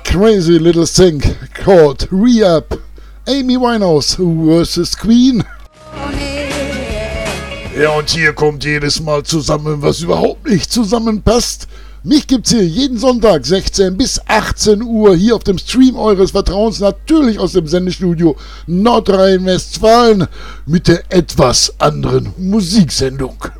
crazy little thing called Re-Up. Amy Winehouse vs. Queen. Ja, und hier kommt jedes Mal zusammen, was überhaupt nicht zusammenpasst. Mich gibt's hier jeden Sonntag 16 bis 18 Uhr hier auf dem Stream eures Vertrauens, natürlich aus dem Sendestudio Nordrhein-Westfalen mit der etwas anderen Musiksendung.